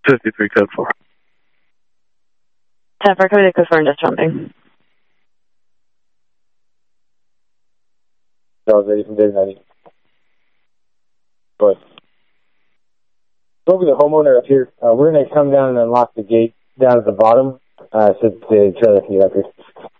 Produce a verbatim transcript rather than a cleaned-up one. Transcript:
fifty-three code four. ten four, code code four, and just jumping. I was ready from Dave ninety. But over the homeowner up here, uh, we're going to come down and unlock the gate down at the bottom, uh, so the trailer can get up here.